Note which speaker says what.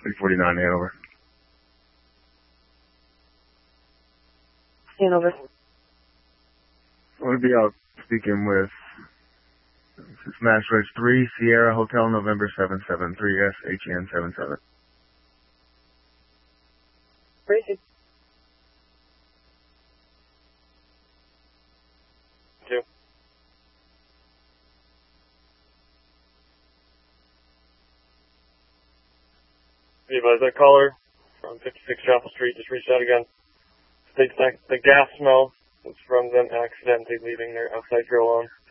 Speaker 1: 349 Hanover.
Speaker 2: Hanover.
Speaker 1: I'm going to be out speaking with Smash Ridge 3, Sierra Hotel, November 773SHN77.
Speaker 2: Crazy.
Speaker 3: Two. Advise that caller from 56 Chapel Street just reached out again. States that the gas smell was from them accidentally leaving their outside grill on.